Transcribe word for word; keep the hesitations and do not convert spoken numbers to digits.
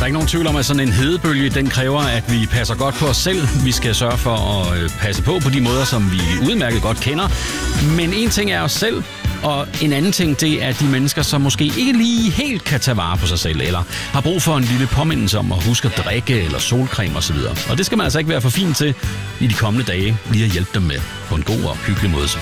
ikke nogen tvivl om, at sådan en hedebølge, den kræver, at vi passer godt på os selv. Vi skal sørge for at passe på på de måder, som vi udmærket godt kender. Men en ting er os selv, og en anden ting, det er de mennesker, som måske ikke lige helt kan tage vare på sig selv, eller har brug for en lille påmindelse om at huske at drikke eller solcreme osv. Og det skal man altså ikke være for fin til i de kommende dage, lige at hjælpe dem med på en god og hyggelig måde.